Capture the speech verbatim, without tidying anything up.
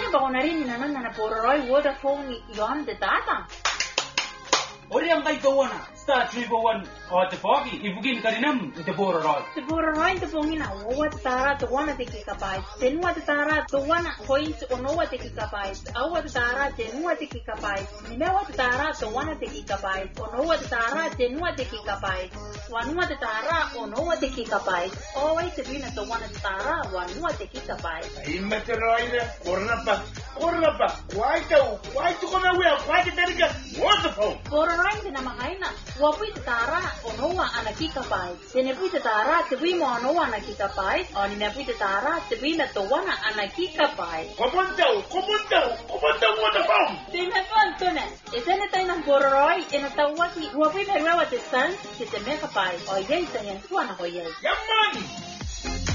Ina ba onarin na nan na pororoy Vodafone yon de data. Ori ang kay kawana. Star three oh one o te pogi ibugin kaninam te pororoy. Te pororoy te pongina owa te tara te wana te gigabyte. Tenua te tara te wana point onowa te gigabyte. Awa te tara tenua te gigabyte. Nimewa te tara te wana te gigabyte. Onowa te tara tenua te gigabyte. Wanua te tara onowa te gigabyte. Owa te vina te wana te tara wanua te gigabyte. Imma te roina korna pa. Korna pa. Kwai tau. Kwai tu kona wea. Kwai te terika. Vodafone. Pororoy te namakaina. Wapui te tara onowa ana gigabyte. Tene pui te tara te pui mo onowa ana gigabyte. O ni me pui te tara te pui na te wana ana gigabyte. Komontau. Komontau. Komontau Vodafone. Tene fontone. E tene tai nang pororoy e na tawaki. Wapui me rawa te sans ki te megabyte. O yei te yan tuana ho yei. Yamani.